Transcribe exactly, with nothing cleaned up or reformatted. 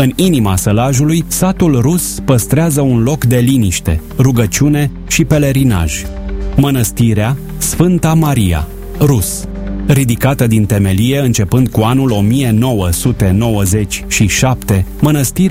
În inima sălajului, satul Rus păstrează un loc de liniște, rugăciune și pelerinaj. Mănăstirea Sfânta Maria, Rus, ridicată din temelie începând cu anul o mie nouă sute nouăzeci și șapte, mănăstirea